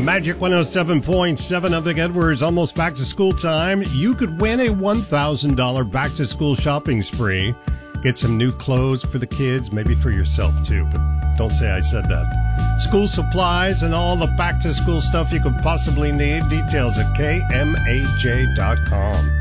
Magic 107.7 of the Edwards, almost back to school time. You could win a $1,000 back to school shopping spree. Get some new clothes for the kids, maybe for yourself too, but don't say I said that. School supplies and all the back to school stuff you could possibly need. Details at KMAJ.com.